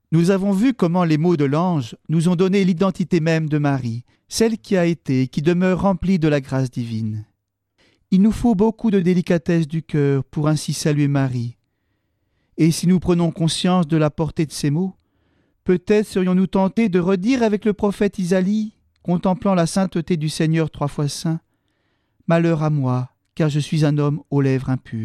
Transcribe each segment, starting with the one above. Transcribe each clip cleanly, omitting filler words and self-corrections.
Nous avons vu comment les mots de l'ange nous ont donné l'identité même de Marie, celle qui a été et qui demeure remplie de la grâce divine. Il nous faut beaucoup de délicatesse du cœur pour ainsi saluer Marie. Et si nous prenons conscience de la portée de ces mots, peut-être serions-nous tentés de redire avec le prophète Isaïe, contemplant la sainteté du Seigneur 3 fois saint, « Malheur à moi, car je suis un homme aux lèvres impures. »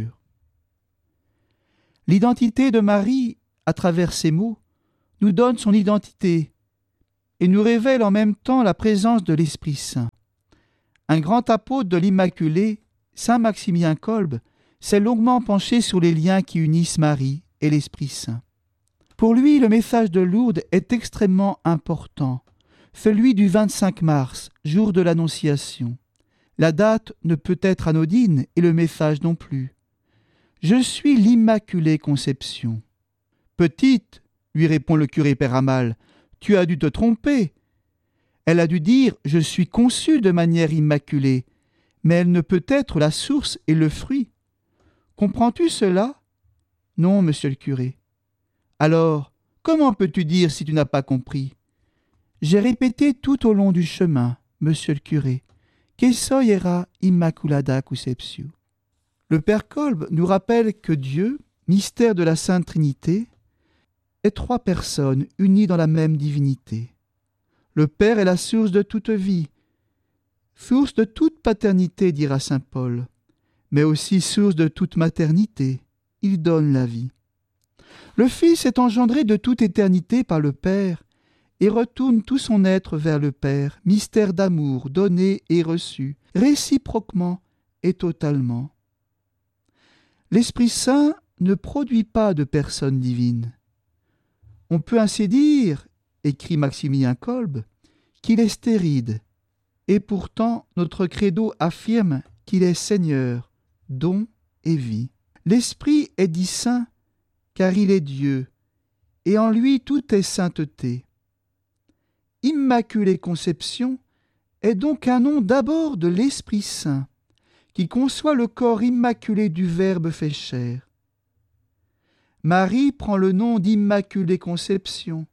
L'identité de Marie, à travers ces mots, nous donne son identité et nous révèle en même temps la présence de l'Esprit Saint. Un grand apôtre de l'Immaculée, saint Maximilien Kolbe, s'est longuement penché sur les liens qui unissent Marie et l'Esprit Saint. Pour lui, le message de Lourdes est extrêmement important, celui du 25 mars, jour de l'Annonciation. La date ne peut être anodine et le message non plus. Je suis l'Immaculée Conception. Petite, lui répond le curé Père Amal, tu as dû te tromper. Elle a dû dire je suis conçue de manière immaculée, mais elle ne peut être la source et le fruit. Comprends-tu cela ? Non, monsieur le curé. Alors, comment peux-tu dire si tu n'as pas compris ? J'ai répété tout au long du chemin, monsieur le curé, que soy era immaculada conceptio. Le Père Kolbe nous rappelle que Dieu, mystère de la Sainte Trinité, est trois personnes unies dans la même divinité. Le Père est la source de toute vie, source de toute paternité, dira saint Paul, mais aussi source de toute maternité. Il donne la vie. Le Fils est engendré de toute éternité par le Père et retourne tout son être vers le Père, mystère d'amour donné et reçu, réciproquement et totalement. L'Esprit Saint ne produit pas de personne divine. On peut ainsi dire, écrit Maximilien Kolbe, qu'il est stérile, et pourtant notre credo affirme qu'il est Seigneur, don et vie. L'Esprit est dit saint, car il est Dieu, et en lui tout est sainteté. Immaculée Conception est donc un nom d'abord de l'Esprit Saint, qui conçoit le corps immaculé du Verbe fait chair. Marie prend le nom d'Immaculée Conception.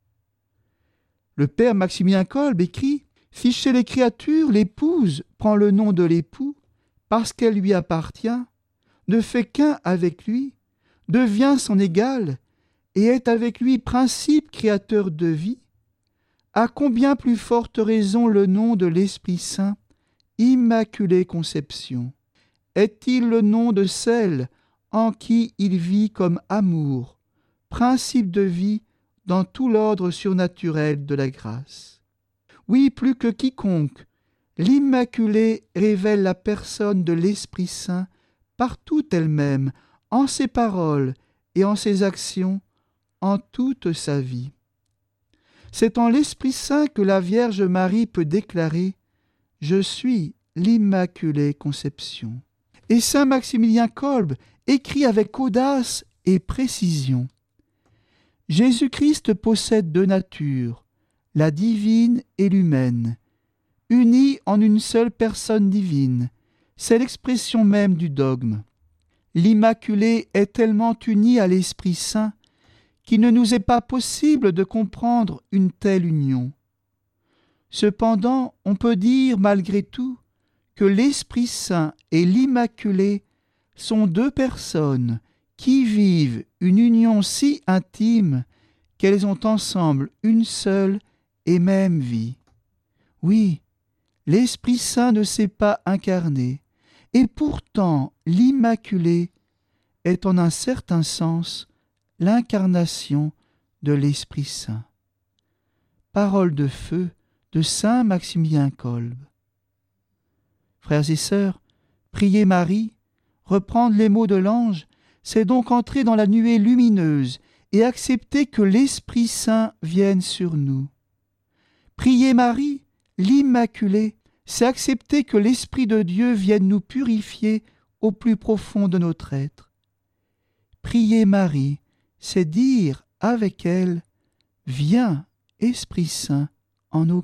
Le Père Maximilien Kolbe écrit « Si chez les créatures l'épouse prend le nom de l'époux, parce qu'elle lui appartient, ne fait qu'un avec lui, devient son égal et est avec lui principe créateur de vie, à combien plus forte raison le nom de l'Esprit Saint, Immaculée Conception. Est-il le nom de celle en qui il vit comme amour, principe de vie dans tout l'ordre surnaturel de la grâce. Oui, plus que quiconque, l'Immaculée révèle la personne de l'Esprit Saint partout elle-même, en ses paroles et en ses actions, en toute sa vie. C'est en l'Esprit Saint que la Vierge Marie peut déclarer « Je suis l'Immaculée Conception ». Et saint Maximilien Kolbe écrit avec audace et précision. Jésus-Christ possède deux natures, la divine et l'humaine, unies en une seule personne divine. C'est l'expression même du dogme. L'Immaculée est tellement unie à l'Esprit Saint qu'il ne nous est pas possible de comprendre une telle union. Cependant, on peut dire malgré tout que l'Esprit Saint et l'Immaculée sont deux personnes qui vivent une union si intime qu'elles ont ensemble une seule et même vie. Oui, l'Esprit Saint ne s'est pas incarné, et pourtant l'Immaculée est en un certain sens l'incarnation de l'Esprit Saint. Parole de feu de saint Maximilien Kolbe. Frères et sœurs, prier Marie, reprendre les mots de l'ange, c'est donc entrer dans la nuée lumineuse et accepter que l'Esprit Saint vienne sur nous. Prier Marie, l'Immaculée, c'est accepter que l'Esprit de Dieu vienne nous purifier au plus profond de notre être. Prier Marie, c'est dire avec elle « Viens, Esprit Saint, en nos cœurs ».